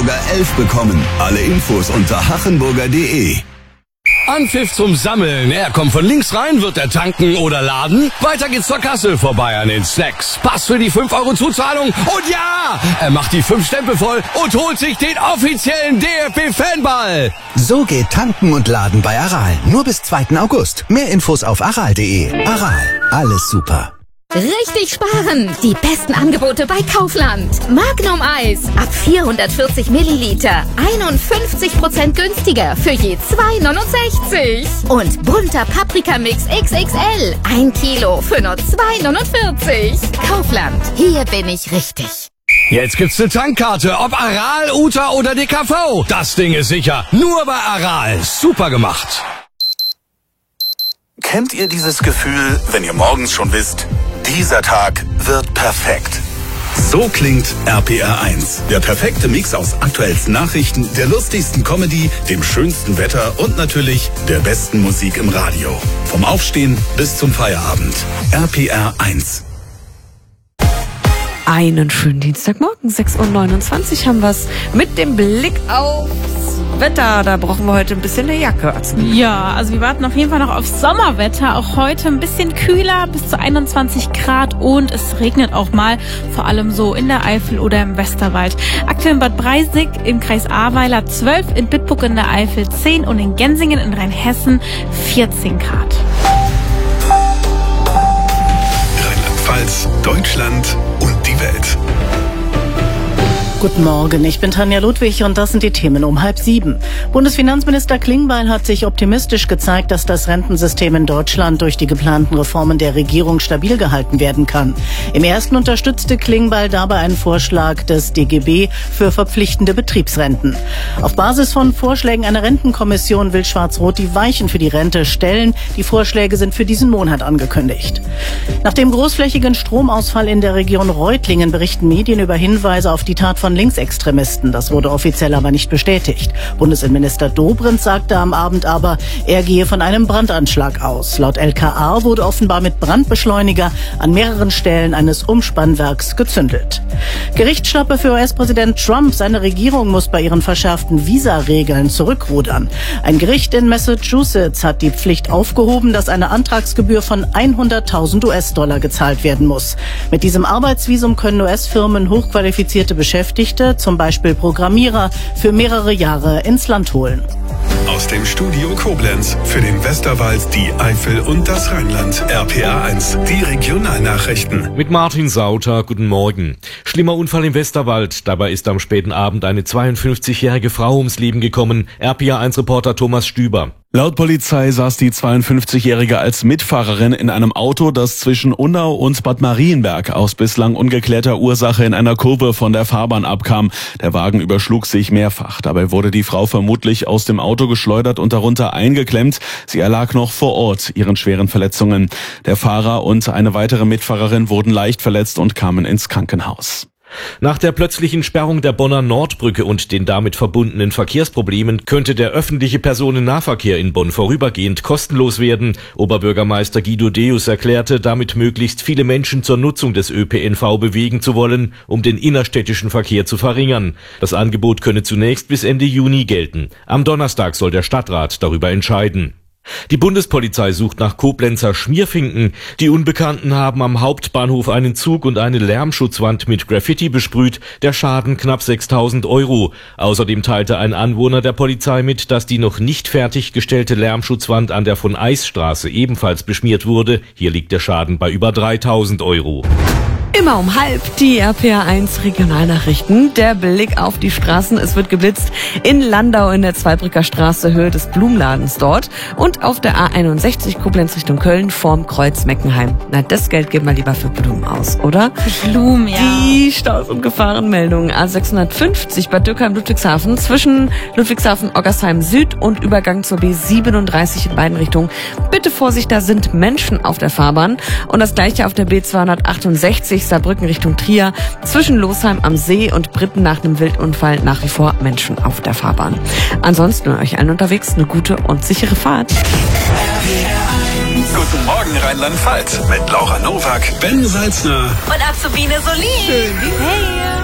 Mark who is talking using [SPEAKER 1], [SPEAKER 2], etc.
[SPEAKER 1] sogar 11 bekommen. Alle Infos unter hachenburger.de.
[SPEAKER 2] Anpfiff zum Sammeln. Er kommt von links rein, wird er tanken oder laden? Weiter geht's zur Kasse, vorbei an den Snacks. Pass für die 5 € Zuzahlung und ja, er macht die 5 Stempel voll und holt sich den offiziellen DFB-Fanball.
[SPEAKER 3] So geht tanken und laden bei Aral. Nur bis 2. August. Mehr Infos auf aral.de. Aral, alles super.
[SPEAKER 4] Richtig sparen! Die besten Angebote bei Kaufland. Magnum Eis ab 440 Milliliter. 51% günstiger für je 2,69. Und bunter Paprikamix XXL. 1 Kilo für nur 2,49. Kaufland. Hier bin ich richtig.
[SPEAKER 2] Jetzt gibt's eine Tankkarte, ob Aral, Uta oder DKV. Das Ding ist sicher. Nur bei Aral. Super gemacht.
[SPEAKER 5] Kennt ihr dieses Gefühl, wenn ihr morgens schon wisst, dieser Tag wird perfekt? So klingt RPR 1. Der perfekte Mix aus aktuellsten Nachrichten, der lustigsten Comedy, dem schönsten Wetter und natürlich der besten Musik im Radio. Vom Aufstehen bis zum Feierabend. RPR 1.
[SPEAKER 6] Einen schönen Dienstagmorgen, 6:29 Uhr haben wir's mit dem Blick aufs Wetter. Da brauchen wir heute ein bisschen eine Jacke.
[SPEAKER 7] Ja, also wir warten auf jeden Fall noch auf Sommerwetter. Auch heute ein bisschen kühler, bis zu 21 Grad und es regnet auch mal, vor allem so in der Eifel oder im Westerwald. Aktuell in Bad Breisig im Kreis Ahrweiler 12, in Bitburg in der Eifel 10 und in Gensingen in Rheinhessen 14 Grad.
[SPEAKER 5] Rheinland-Pfalz, Deutschland und die Welt.
[SPEAKER 8] Guten Morgen, ich bin Tanja Ludwig und das sind die Themen um 6:30. Bundesfinanzminister Klingbeil hat sich optimistisch gezeigt, dass das Rentensystem in Deutschland durch die geplanten Reformen der Regierung stabil gehalten werden kann. Im ersten unterstützte Klingbeil dabei einen Vorschlag des DGB für verpflichtende Betriebsrenten. Auf Basis von Vorschlägen einer Rentenkommission will Schwarz-Rot die Weichen für die Rente stellen. Die Vorschläge sind für diesen Monat angekündigt. Nach dem großflächigen Stromausfall in der Region Reutlingen berichten Medien über Hinweise auf die Tat von Linksextremisten. Das wurde offiziell aber nicht bestätigt. Bundesinnenminister Dobrindt sagte am Abend aber, er gehe von einem Brandanschlag aus. Laut LKA wurde offenbar mit Brandbeschleuniger an mehreren Stellen eines Umspannwerks gezündelt. Gerichtsschlappe für US-Präsident Trump. Seine Regierung muss bei ihren verschärften Visa-Regeln zurückrudern. Ein Gericht in Massachusetts hat die Pflicht aufgehoben, dass eine Antragsgebühr von 100.000 US-Dollar gezahlt werden muss. Mit diesem Arbeitsvisum können US-Firmen hochqualifizierte Beschäftigte, zum Beispiel Programmierer, für mehrere Jahre ins Land holen.
[SPEAKER 5] Aus dem Studio Koblenz für den Westerwald, die Eifel und das Rheinland. RPR 1, die Regionalnachrichten.
[SPEAKER 9] Mit Martin Sauter, guten Morgen. Schlimmer Unfall im Westerwald. Dabei ist am späten Abend eine 52-jährige Frau ums Leben gekommen. RPR 1-Reporter Thomas Stüber.
[SPEAKER 10] Laut Polizei saß die 52-Jährige als Mitfahrerin in einem Auto, das zwischen Unnau und Bad Marienberg aus bislang ungeklärter Ursache in einer Kurve von der Fahrbahn abkam. Der Wagen überschlug sich mehrfach. Dabei wurde die Frau vermutlich aus dem Auto geschleudert und darunter eingeklemmt. Sie erlag noch vor Ort ihren schweren Verletzungen. Der Fahrer und eine weitere Mitfahrerin wurden leicht verletzt und kamen ins Krankenhaus.
[SPEAKER 9] Nach der plötzlichen Sperrung der Bonner Nordbrücke und den damit verbundenen Verkehrsproblemen könnte der öffentliche Personennahverkehr in Bonn vorübergehend kostenlos werden. Oberbürgermeister Guido Deus erklärte, damit möglichst viele Menschen zur Nutzung des ÖPNV bewegen zu wollen, um den innerstädtischen Verkehr zu verringern. Das Angebot könne zunächst bis Ende Juni gelten. Am Donnerstag soll der Stadtrat darüber entscheiden. Die Bundespolizei sucht nach Koblenzer Schmierfinken. Die Unbekannten haben am Hauptbahnhof einen Zug und eine Lärmschutzwand mit Graffiti besprüht. Der Schaden knapp 6.000 €. Außerdem teilte ein Anwohner der Polizei mit, dass die noch nicht fertiggestellte Lärmschutzwand an der von Eisstraße ebenfalls beschmiert wurde. Hier liegt der Schaden bei über 3.000 €.
[SPEAKER 6] Immer um 12:30 die RPR 1 Regionalnachrichten. Der Blick auf die Straßen. Es wird geblitzt in Landau in der Zweibrücker Straße, Höhe des Blumenladens dort. Und auf der A61 Koblenz Richtung Köln vorm Kreuz Meckenheim. Na, das Geld geben wir lieber für Blumen aus, oder?
[SPEAKER 7] Für Blumen, ja.
[SPEAKER 6] Die Staus- und Gefahrenmeldungen. A650 Bad Dürkheim-Ludwigshafen zwischen Ludwigshafen-Oggersheim Süd und Übergang zur B37 in beiden Richtungen. Bitte Vorsicht, da sind Menschen auf der Fahrbahn. Und das gleiche auf der B268 Saarbrücken Richtung Trier. Zwischen Losheim am See und Britten nach einem Wildunfall nach wie vor Menschen auf der Fahrbahn. Ansonsten euch allen unterwegs eine gute und sichere Fahrt.
[SPEAKER 5] Guten Morgen Rheinland-Pfalz mit Laura Nowak, Ben Salzner
[SPEAKER 6] und Azubine Solin. Schön, hey.